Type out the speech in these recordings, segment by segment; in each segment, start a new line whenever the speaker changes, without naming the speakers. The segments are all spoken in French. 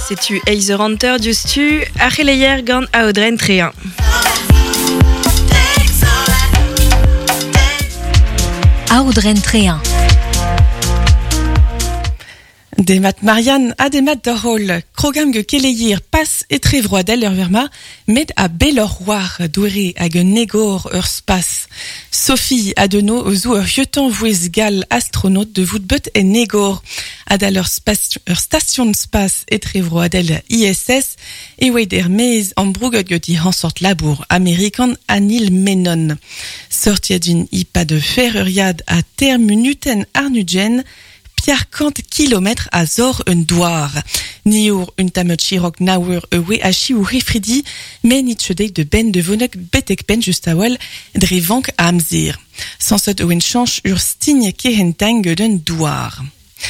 c'est-tu Eiser Hunter du stu, Acheleyer gant Audren Tréan.
Audren Tréan.
Demat Marianne a demat d'or hol. Krogam ge keleier pas et trevroadel ur verma, met a bellor war douere hag un negor ur spas. Sophie a de no zo ur hiotan vouez gal astronaute de vout bet et negor. Adal ur station spas et trevroadel ISS, e oe der mez an brougot goti hansort labour amerikan anil menon. Sortia d'une ipa de ferruriad a terre minuten arnugen, Pierre 50 kilomètres à zor un douar. Nior un tamet chirok nawer ewe a chi ou refridi, mais nitchedek de ben de vonek betek ben just awal drevank a amzir. Sans sot ewen chanch ur stigne kehentang d'un douar.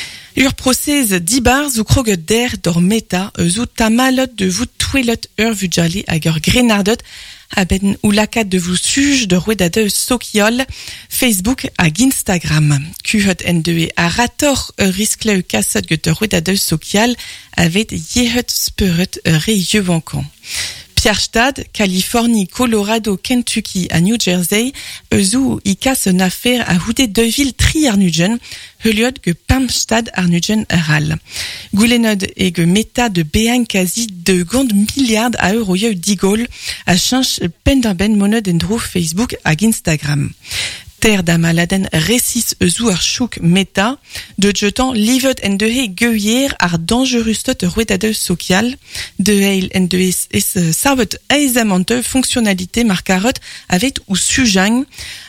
Ur procès 10 bars ou kroget der dor meta eus ou tamalot de vous touelot ur vujali hag ur grenardot a ben ou lakat de vous suj de rouedade sokiol, Facebook hag Instagram. Kuhot N2 a rator riskleu kasot get rouedade sokial avet yehet speuret re yevankan. Pierrestad, Californie, Colorado, Kentucky à New Jersey, eusou i casse une affaire à houdet deux villes tri arnugen, heliot que Pamstad arnugen ral. Goulenod et que meta de béang quasi de gond milliards à euro yeu digol, à change pendaben monod endro Facebook à Instagram. Terre d'amaladen récis eusou ar chouk meta, de jetant livet en de he geuier ar dangerustot rouedade social, de heil en de es sarvet aizamante fonctionnalité marcarot avec ou sujang,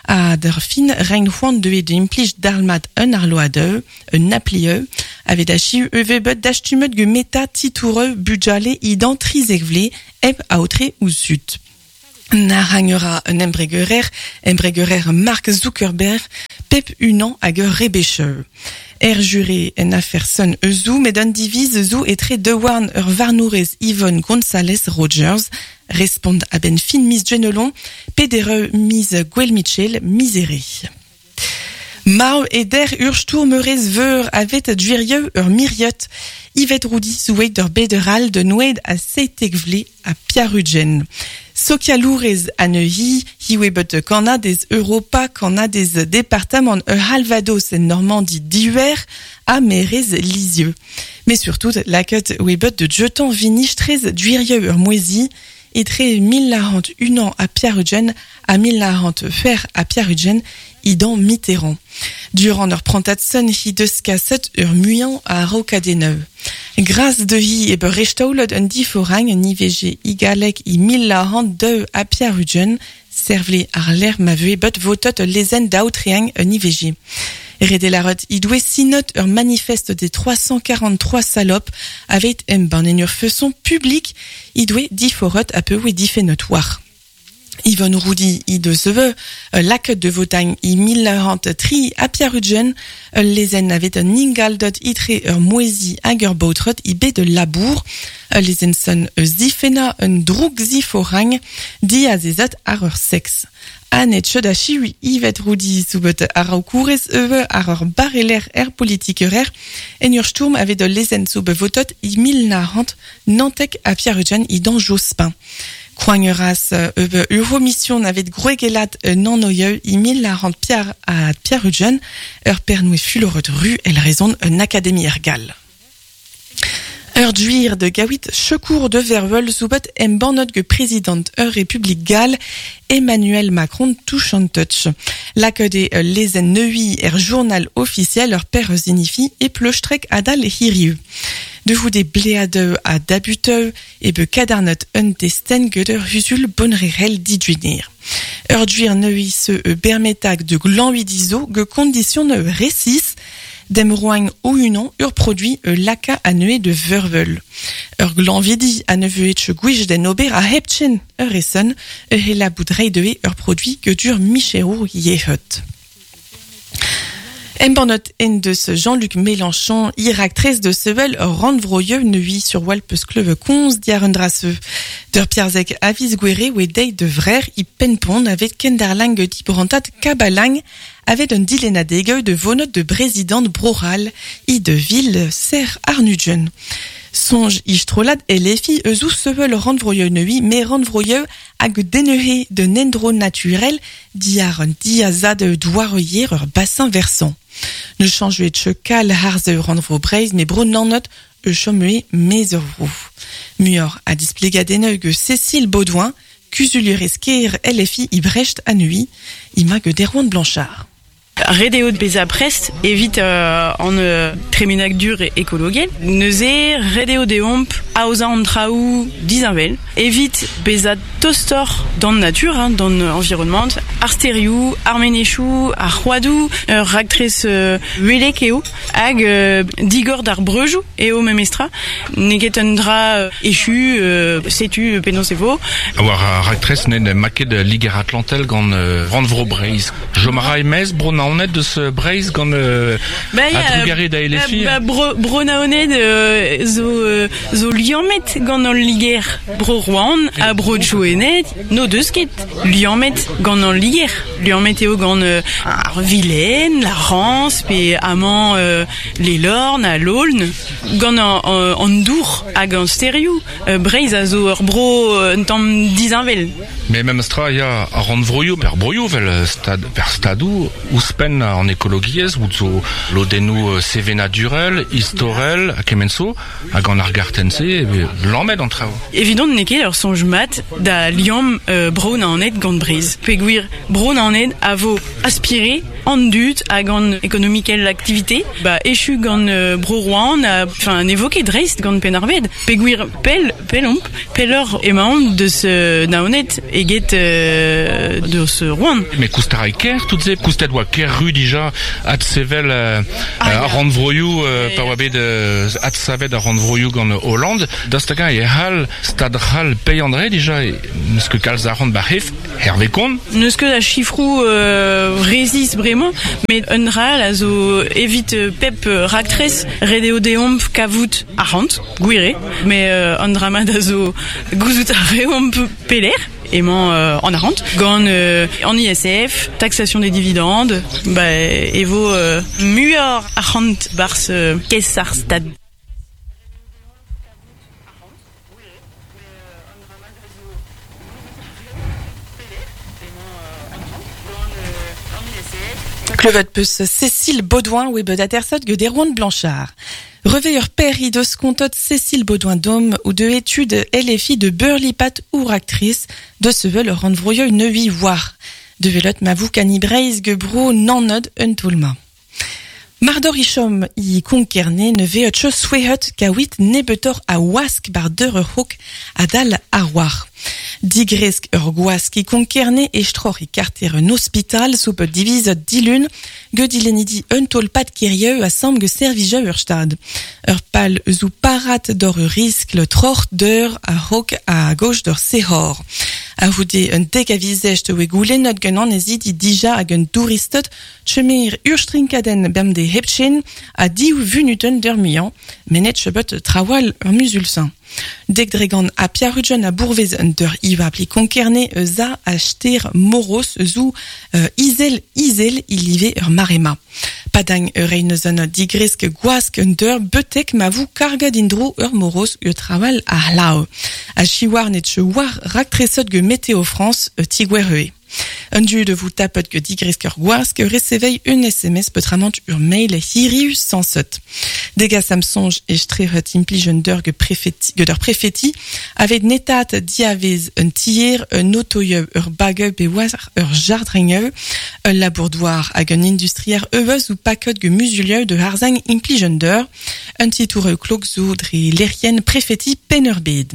a der fin rein juan de he de implige d'armat un arloadeu, un aplieu, avec d'achi evebet d'achtumet ge meta titoureux budjale idan trizegvle, eb a autre ou sut. Narangera un embregerer Mark Zuckerberg, pep unan hag ur rebecheu. Juré en affaire son eusou, met un divise zou etre de warn ur varnourez Yvonne González Rogers, respond a ben fin mis genelon, pedere mis Gwel Mitchell misere. Mao et der ur sturmerez veur avet dvirieu ur miriot, Yvette Roudi zouet d'ur bederal de noued a seitegvle a Piarugen. Sokia lourez a neuilly, hiwebet kana des Europa, kana des départements Halvados en Normandie d'hiver, a merez lisieux. Mais surtout, la queue webet de jeton vinich très dvirieu ur moisi, et très 1041 ans à Piarugen, à 1040 fer à Piarugen, idan Mitterrand. Durant leur prantatson hi deus kasset ur muian a rokadeneu. Grâce de hi ebe rechtaoulod un diforang nivege igalek i 1042 a Piarugen, servle ar l'air ma veubet votot lezen daoutreang un nivege. Redelarot i doue sinot ur manifeste des 343 salopes avec un ban en ur feuson public i doue diforot a peu ou difenot war. Yvonne Roudi i de zeve, laket de votagne i 1040 tri a Piarugen, lezen avait un ingaldot itre ur moezi hag ur boutrot i bet de labour, lezen son zifena un droug ziforang di a zezot ar ur sex. Anet chod a chiwi Yvette Roudi soubet ar au kourez ar ur bareler politiquerer, en ur sturm avait de lezen soube votot i 1040 nantek a Piarugen i dan Jospin. Croigneras Euromission avait groegelat non oyeu i 1040 Pierre à Piarugen, ur pernoue fulorot rue, elle raisonne un académie ergal. Duir de gawit checour de vervel soubet en banot ge président République Galles, Emmanuel Macron touche en touch. L'accueil lezen neui journal officiel père zinifi et pleuchtrek adal hiriu. De vous des bléadeux à dabuteux et be kadarnot un desten göder husul bonrerel diduinir. Duir neui se bermetag de glanhuidizo ge condition récis, dem roing ou unon ur produit laka annué de vervel. Glan vidi a neveuetche gwij den ober a hepchen eson la boudrei de ur produit que dur micherou yehot. Embornot en de ce Jean-Luc Mélenchon, Irak 13 de Sevel, Randvroyeux, Neuilly sur Walpes Cleuve 11, Diarendraseux. Der Pierzek avis guerre ou dei de vrer i penpon avec Kendarlang di Brantat Kabalang avec un dilena degeu de vonot de président Broral i de ville Ser Arnugen. Songe istrolad et les filles eusous se veulent rendvroyeux neui, mais rendvroyeux hag deneuhe de nendro naturel diar diaza de douaroyer bassin versant. Ne changez de checal harze rendvro braise, mais bro nanot chomue meservou. Muor a displéga deneugue Cécile Baudouin, cusulureskir et les filles y brecht à nuit, y mag derwan Blanchard.
Redeo de Beza Prest évite en tréminac dur et écologique. Neuze Redeo de Homp Ausa Antraou Dizinvel évite Beza Tostor dans la nature, dans l'environnement. Arstériou, Arménéchou, Arhuadou, Ractrice Welekeo, Ag Digor d'Arbrejou et au Memestra. Negetendra échu, Sétu, Pénoncevo.
Avoir Ractrice n'est maquet de Ligue Atlantel gant Randvro Braise. Jomara Emez, Brona Onet de ce Braise gant Adrugaré da Elefi.
Brona Onet zo Liomet gant en Ligue Bro Rouen, a Bro Joenet, no deux skit. Liomet gant en Ligue. Liomet eo gant Vilaine, la Rance, pe amant les Lornes, à l'Aulne. Gant en Dour, à gant Stériou. Braise a zo ur bro tam Dizinvel.
Mais même stra ya a Randvroyou per broyou vel stadou ou spen en écologiez ou zo lodenou CV naturel, historiel, a kemenso, a gant argartense, l'emmed en trao.
Évident neke ur songe mat da liom bro na anet gant Braise. Peguir bro na anet a vo aspiré en dut a gant économiquel l'activité, échu gant bro Rouen, enfin évoqué dreist gant penarbed. Peguir pelomp, pelor emaon de ce na anet eget de ce Rouen.
Mais Koustara Ker, toutes ces Koustet wa Ker rue déjà at sevel à Randvroyou pa wabed at saved à Randvroyou gant Hollande. Dastaga et hal stad hal payandre déjà ce que Calzaron bahef Hervé Con.
Ne ce que la chiffrou résiste vraiment, mais un ral a zo évite pep ractrice Redeo de Homp kavout a rant guire, mais un drama da zo gouzout a reomp peler. Aimant en Arante, gant en ISF, taxation des dividendes, evo muor Arante bars Kessar Stad.
Clevet peus Cécile Baudouin ou bedatersot que derwan Blanchard. Reveilleur péri de scontot Cécile Baudouin d'homme ou de études LFI de Burlipat ou actrice de ce veut le rendvroyeux neui voir. De velot mavou canibreis gebro nanod un toulma. Mardorichom y conquerne ne veot souehet kawit nebetor a wask bar deurhook a dal arwar. Digresk ur gouas qui conquerne et stror y carter un hospital sous peu divise dilun gedilenidi un tolpat kirieux a samg servigeux ur stad. Ur pal zou parat d'or risque le trort d'eur a hook à gauche d'or sehor. A voudé un dekavizest we goulenot genan ezid i dija hag un touristot tchemir urstrinkaden bem de hepchen a di ou vunuten d'ur mian, menet chebot trawal ur musulsan. Dek dregan a piarudjon a bourvez un d'ur iva pli konkerne za a chter moros zou izel ilive ur marema. Padang ur reinezon digresk gouask un d'ur betek mavou karga d'indro ur moros ur trawal a lao. A chiwar net che war raktresot ge Météo France tigouereux. Un dieu de vous tapot que digresk ur gouask recevei un SMS petramant ur mail hirius sans sot. Dega samsonge et strehut impligen d'ur ge préfeti avec netat diavez un tier un otoyeu ur bageu be war ur jardrineu un labourdoir hag un industriaire eveus ou pakot ge musulieu de harzang impligen d'ur un titoureux klokzou dre l'erienne préfeti penerbed.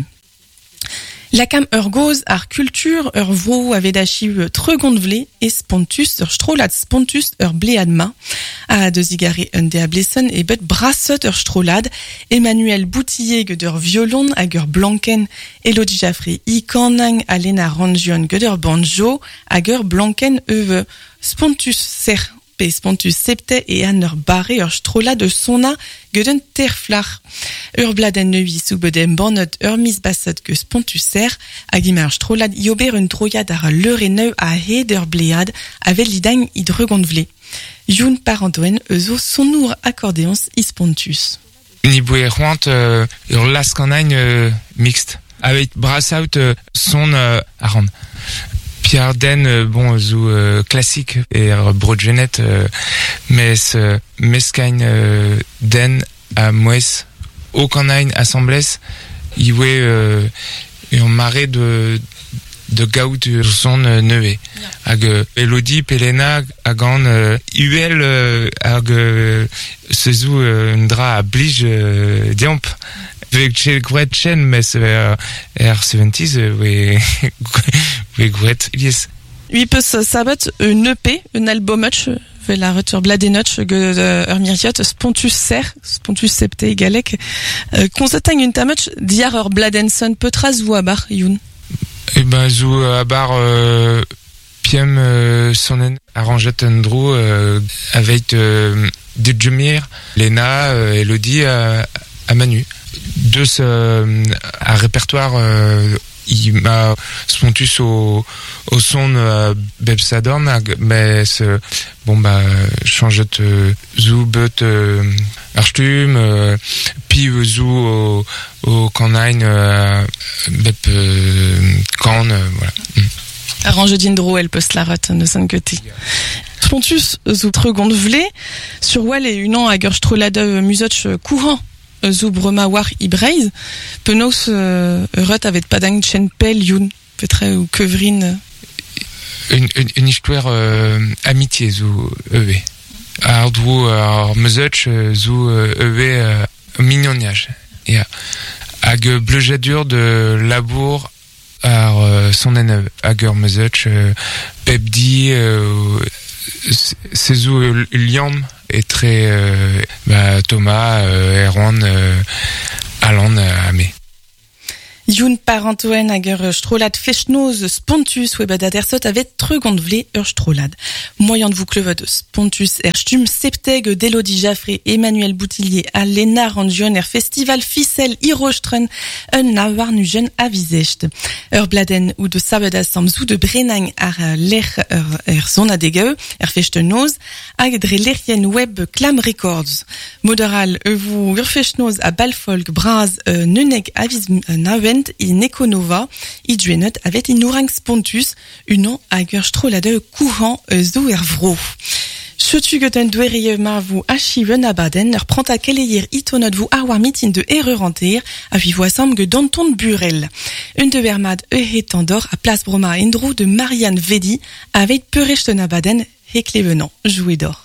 La cam ur goz ar culture ur vro avait dachi tregondvle et spontus ur strolad spontus ur bleadma a de zigare un de ableson et bet brassot ur strolad Emmanuel Boutillier ur violon hag ur blanken Elodie Jaffrey i kanang Alena Rangion ur banjo hag ur blanken eve spontus ser pe spontus septe et an ur barre ur strolad de sona geden terflar. Ur bladen neui sou bedem banot ur mis basot que spontus ser hag ima ur strolad iober un droiad ar leureneu a he d'ur blead avel lidang idregondvle. Youn parentoen ezo sonour accordéons i spontus.
Niboué Roant, ur laskannañ mixte. Avec Brassout son à rendre. Pierre Den, bon, zou classique et broadgenet, mais meskain Den à Moes, aucanain assemblès, iwe un marais de gaout son neuve. Hag Elodie Pelena hagan uel hag sezou un dra a blij diamp. Avec chez Gretchen, mais c'est R70, oui, Gret, yes.
Oui, peut sabat un EP, un album ve la retour bladenotch ur miriot Spontus septe galek konzatang un tamotch diar ur bladenson peutras ou abar youn.
Eh ben zou abar piem sonen arranget un drou avec de Jumir, Lena, Elodie à Manu. Deux à répertoire il m'a Spontus au son Bebsadorn mais bon bah change de zou but arstum puis zou au canain bep can voilà.
Arrange d'indro elle peut se la rate de son côté. Spontus zou tregond vlé sur wall et une an à Gerstrolade musoch courant zou brema war ibreiz penos rot avec padang chen pel youn petre ou kevrin
une histoire amitié zou eve ardou ar mezoch zou eve mignonnage yeah. Hag bleujadur de labour ar sonnen hag ur mezoch pepdi sezou liam et très Thomas Erwan Alan Amé.
Youn parentoen hag ur strolad fechnoz Spontus webad adersot avet tregond vle ur strolad. Moyant de vous clevod Spontus stum septeg d'Elodie Jaffré, Emmanuel Boutillier à Lena Rangion festival Ficel Irostren un navar nu jeune avisecht. Ur bladen ou de sabad assam zou de brenang ar l'er zona degeu fechnoz hag dre lerien web Clam Records. Moderal vous ur fechnoz à Balfolk Braz neneg avis naven in Econova, idjuenot avec in ourang Spontus, unan hag ur strolade courant zo vro. Chotugoten dwerie ma vous achiven abaden, ur pranta keleier itonot vous awar mitin de ereuranter, a vivoisam ge danton burel. Un de vermad etandor à place broma indro de Marianne Vedi, avec perechten abaden heklevenant, joué d'or.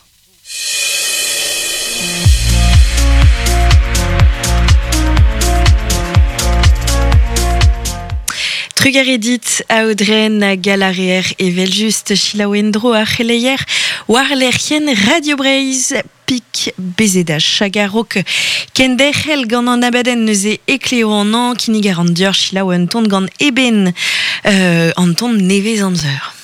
Trugaredit a Audren a Galarer et Veljuste Chilawendro a Cheleier war lerien Radio Breiz pik bezeda chagarok kendechel gant an abaden neuze ekleo an an kinigarandior Chilawen ton gant eben an ton nevez amzer.